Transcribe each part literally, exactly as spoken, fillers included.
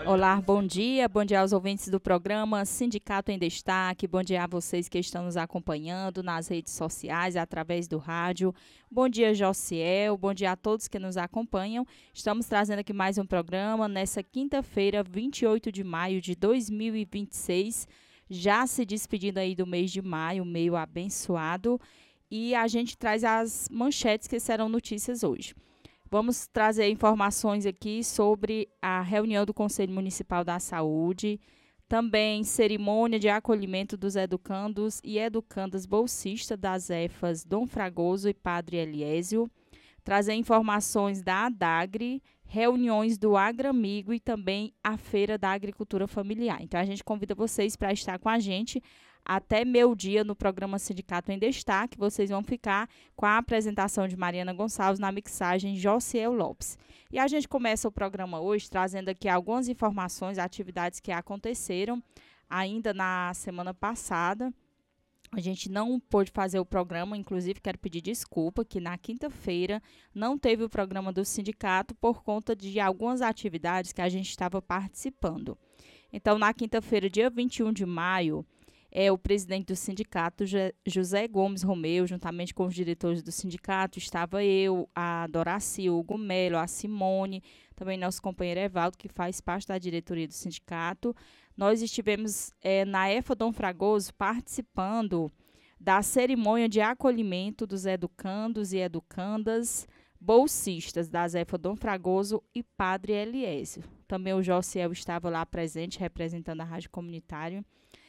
Olá, bom dia. Bom dia aos ouvintes do programa Sindicato em Destaque. Bom dia a vocês que estão nos acompanhando nas redes sociais, através do rádio. Bom dia, Josiel. Bom dia a todos que nos acompanham. Estamos trazendo aqui mais um programa nessa quinta-feira, vinte e oito de maio de dois mil e vinte e seis. Já se despedindo aí do mês de maio, meio abençoado. E a gente traz as manchetes que serão notícias hoje. Vamos trazer informações aqui sobre a reunião do Conselho Municipal da Saúde, também cerimônia de acolhimento dos educandos e educandas bolsistas das E F A s Dom Fragoso e Padre Eliésio, trazer informações da ADAGRE, reuniões do Agramigo e também a Feira da Agricultura Familiar. Então, a gente convida vocês para estar com a gente até meio-dia no programa Sindicato em Destaque. Vocês vão ficar com a apresentação de Mariana Gonçalves na mixagem Josiel Lopes. E a gente começa o programa hoje trazendo aqui algumas informações, atividades que aconteceram ainda na semana passada. A gente não pôde fazer o programa, inclusive quero pedir desculpa que na quinta-feira não teve o programa do sindicato por conta de algumas atividades que a gente estava participando. Então, na quinta-feira, dia vinte e um de maio, é, o presidente do sindicato, José Gomes Romeu, juntamente com os diretores do sindicato, estava eu, a Doraci, o Hugo Melo, a Simone, também nosso companheiro Evaldo, que faz parte da diretoria do sindicato. Nós estivemos é, na E F A Dom Fragoso participando da cerimônia de acolhimento dos educandos e educandas bolsistas das E F A Dom Fragoso e Padre Eliésio. Também o Josiel estava lá presente, representando a Rádio Comunitária.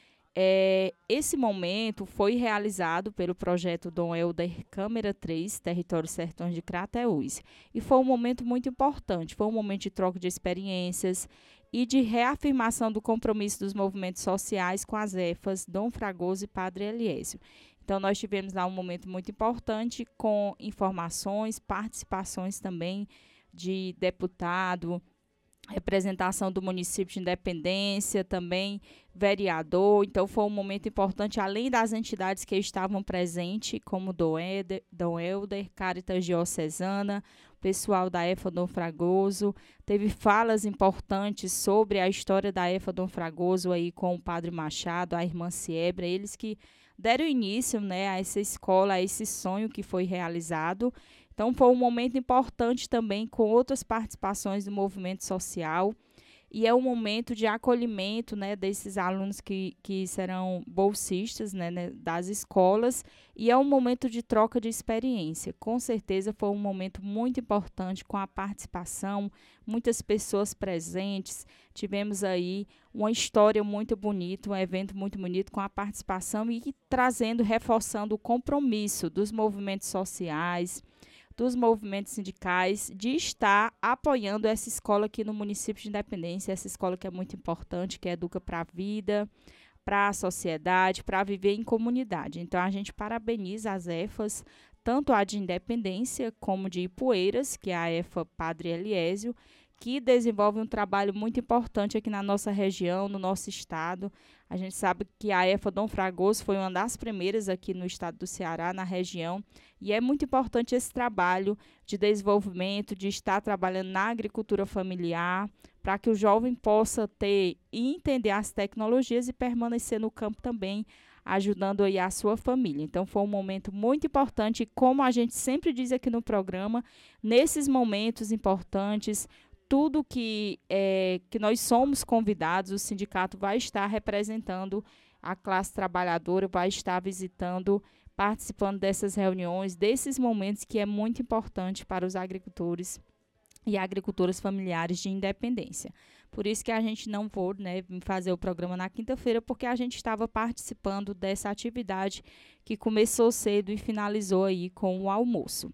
É, esse momento foi realizado pelo projeto Dom Helder Câmara três, Território Sertões de Crateús. E foi um momento muito importante, foi um momento de troca de experiências e de reafirmação do compromisso dos movimentos sociais com as E F A s Dom Fragoso e Padre Eliésio. Então, nós tivemos lá um momento muito importante com informações, participações também de deputado, representação do município de Independência, também vereador. Então, foi um momento importante, além das entidades que estavam presentes, como Dom Helder, Dom Helder, Caritas Diocesana, pessoal da E F A Dom Fragoso. Teve falas importantes sobre a história da E F A Dom Fragoso aí com o Padre Machado, a irmã Siebra, eles que deram início, né, a essa escola, a esse sonho que foi realizado. Então, foi um momento importante também com outras participações do movimento social e é um momento de acolhimento, né, desses alunos que, que serão bolsistas, né, né, das escolas, e é um momento de troca de experiência. Com certeza foi um momento muito importante com a participação, muitas pessoas presentes. Tivemos aí uma história muito bonita, um evento muito bonito com a participação e trazendo, reforçando o compromisso dos movimentos sociais, dos movimentos sindicais, de estar apoiando essa escola aqui no município de Independência, essa escola que é muito importante, que educa para a vida, para a sociedade, para viver em comunidade. Então, a gente parabeniza as E F A s, tanto a de Independência como de Ipueiras, que é a E F A Padre Eliésio, que desenvolve um trabalho muito importante aqui na nossa região, no nosso estado. A gente sabe que a E F A Dom Fragoso foi uma das primeiras aqui no estado do Ceará, na região, e é muito importante esse trabalho de desenvolvimento, de estar trabalhando na agricultura familiar, para que o jovem possa ter e entender as tecnologias e permanecer no campo também, ajudando aí a sua família. Então, foi um momento muito importante, e como a gente sempre diz aqui no programa, nesses momentos importantes, tudo que, é, que nós somos convidados, o sindicato vai estar representando a classe trabalhadora, vai estar visitando, participando dessas reuniões, desses momentos que é muito importante para os agricultores e agricultoras familiares de Independência. Por isso que a gente não for, né, fazer o programa na quinta-feira, porque a gente estava participando dessa atividade que começou cedo e finalizou aí com o almoço.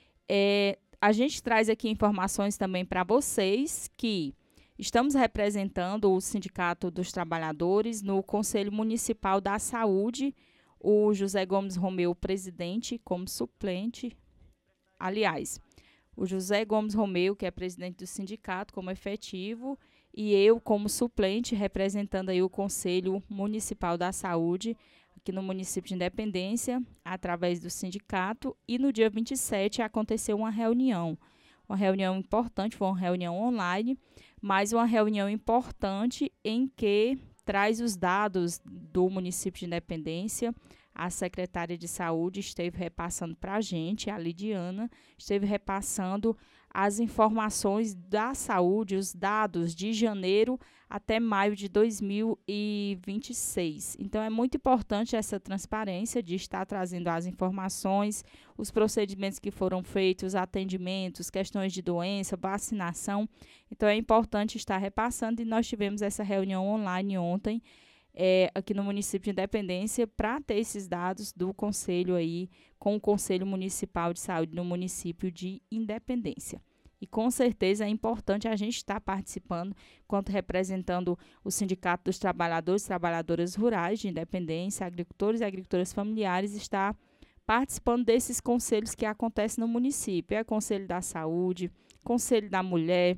É, A gente traz aqui informações também para vocês que estamos representando o Sindicato dos Trabalhadores no Conselho Municipal da Saúde, o José Gomes Romeu, presidente, como suplente. Aliás, o José Gomes Romeu, que é presidente do sindicato, como efetivo, e eu como suplente, representando aí o Conselho Municipal da Saúde, aqui no município de Independência, através do sindicato, e no dia vinte e sete aconteceu uma reunião, uma reunião importante, foi uma reunião online, mas uma reunião importante em que traz os dados do município de Independência. A secretária de Saúde esteve repassando para a gente, a Lidiana, esteve repassando as informações da saúde, os dados de janeiro até maio de dois mil e vinte e seis. Então, é muito importante essa transparência de estar trazendo as informações, os procedimentos que foram feitos, os atendimentos, questões de doença, vacinação. Então, é importante estar repassando e nós tivemos essa reunião online ontem, É, aqui no município de Independência, para ter esses dados do conselho aí, com o Conselho Municipal de Saúde no município de Independência. E com certeza é importante a gente estar participando, enquanto representando o Sindicato dos Trabalhadores e Trabalhadoras Rurais de Independência, agricultores e agricultoras familiares, estar participando desses conselhos que acontecem no município. É Conselho da Saúde, Conselho da Mulher,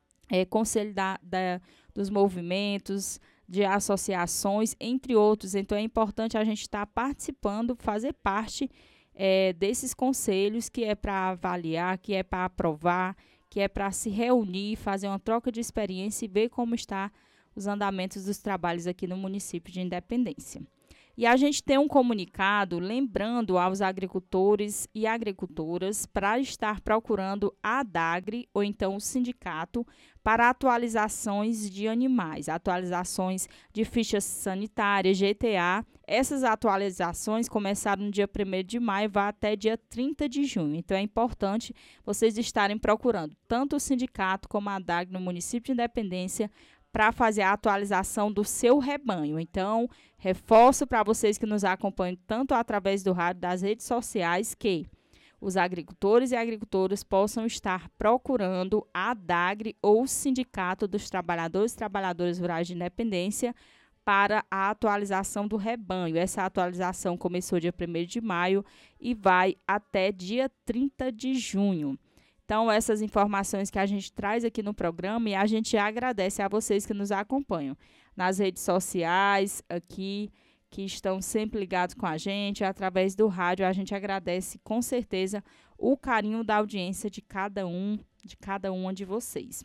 é Conselho da, da, dos Movimentos, de associações, entre outros. Então, é importante a gente estar participando, fazer parte é, desses conselhos, que é para avaliar, que é para aprovar, que é para se reunir, fazer uma troca de experiência e ver como está os andamentos dos trabalhos aqui no município de Independência. E a gente tem um comunicado lembrando aos agricultores e agricultoras para estar procurando a ADAGRE ou então o sindicato para atualizações de animais, atualizações de fichas sanitárias, G T A. Essas atualizações começaram no dia primeiro de maio e vão até dia trinta de junho. Então, é importante vocês estarem procurando tanto o sindicato como a ADAGRE no município de Independência para fazer a atualização do seu rebanho. Então, reforço para vocês que nos acompanham tanto através do rádio, das redes sociais, que os agricultores e agricultoras possam estar procurando a ADAGRE ou o Sindicato dos Trabalhadores e Trabalhadoras Rurais de Independência para a atualização do rebanho. Essa atualização começou dia primeiro de maio e vai até dia trinta de junho. Então, essas informações que a gente traz aqui no programa, e a gente agradece a vocês que nos acompanham nas redes sociais, aqui, que estão sempre ligados com a gente, através do rádio. A gente agradece com certeza o carinho da audiência de cada um, de cada uma de vocês.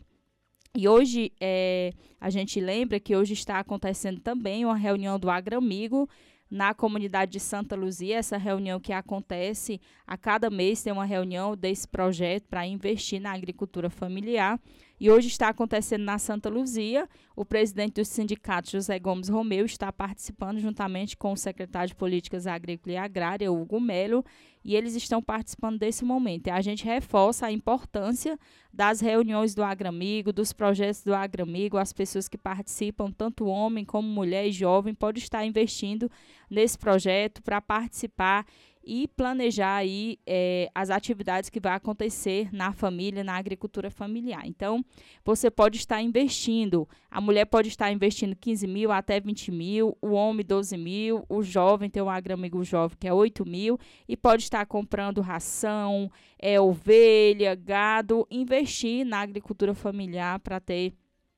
E hoje, é, a gente lembra que hoje está acontecendo também uma reunião do Agramigo, na comunidade de Santa Luzia. Essa reunião que acontece a cada mês, tem uma reunião desse projeto para investir na agricultura familiar. E hoje está acontecendo na Santa Luzia. O presidente do sindicato, José Gomes Romeu, está participando juntamente com o secretário de Políticas Agrícolas e Agrária, Hugo Melo, e eles estão participando desse momento. E a gente reforça a importância das reuniões do Agramigo, dos projetos do Agramigo. As pessoas que participam, tanto homem como mulher e jovem, podem estar investindo nesse projeto para participar e planejar aí é, as atividades que vai acontecer na família, na agricultura familiar. Então, você pode estar investindo, a mulher pode estar investindo quinze mil até vinte mil, o homem doze mil, o jovem, tem um Agramigo jovem que é oito mil, e pode estar comprando ração, é, ovelha, gado, investir na agricultura familiar para ter,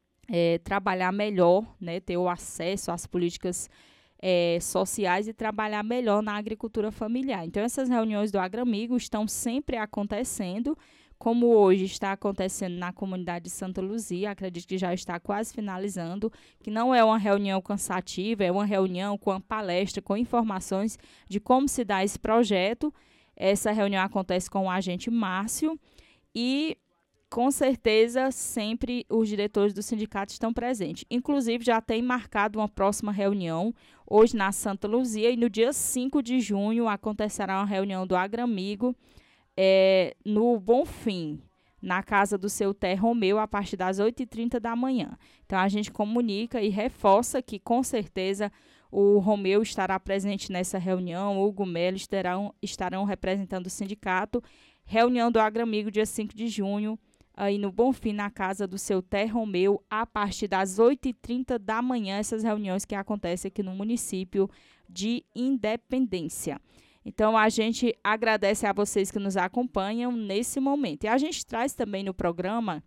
é, trabalhar melhor, né, ter o acesso às políticas É, sociais e trabalhar melhor na agricultura familiar. Então, essas reuniões do Agramigo estão sempre acontecendo, como hoje está acontecendo na comunidade de Santa Luzia. Acredito que já está quase finalizando, que não é uma reunião cansativa, é uma reunião com uma palestra, com informações de como se dá esse projeto. Essa reunião acontece com o agente Márcio e, com certeza, sempre os diretores do sindicato estão presentes. Inclusive, já tem marcado uma próxima reunião, hoje na Santa Luzia, e no dia cinco de junho acontecerá uma reunião do Agramigo é, no Bonfim, na casa do seu Té Romeu, a partir das oito e trinta da manhã. Então, a gente comunica e reforça que, com certeza, o Romeu estará presente nessa reunião, o Hugo Melo estarão, estarão representando o sindicato. Reunião do Agramigo, dia cinco de junho, aí no Bonfim, na casa do seu Té Romeu, a partir das oito e trinta da manhã, essas reuniões que acontecem aqui no município de Independência. Então, a gente agradece a vocês que nos acompanham nesse momento. E a gente traz também no programa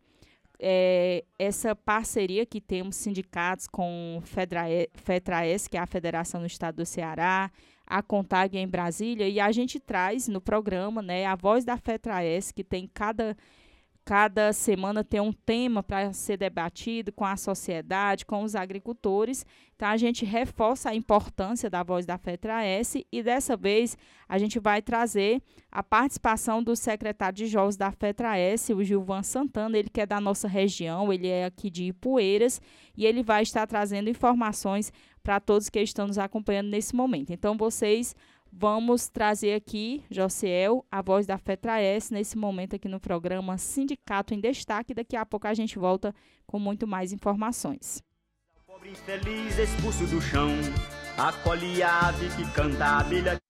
é, essa parceria que temos sindicatos com FETRAES, que é a Federação do Estado do Ceará, a CONTAG em Brasília, e a gente traz no programa, né, a voz da FETRAES, que tem cada cada semana tem um tema para ser debatido com a sociedade, com os agricultores. Então, a gente reforça a importância da Voz da FETRAES e, dessa vez, a gente vai trazer a participação do secretário de Jogos da FETRAES, o Gilvan Santana, ele que é da nossa região, ele é aqui de Ipueiras, e ele vai estar trazendo informações para todos que estão nos acompanhando nesse momento. Então, vocês... Vamos trazer aqui, Josiel, a Voz da FETRAES, nesse momento aqui no programa Sindicato em Destaque. Daqui a pouco a gente volta com muito mais informações. O pobre infeliz expulso do chão, acolhe a ave que canta a abelha.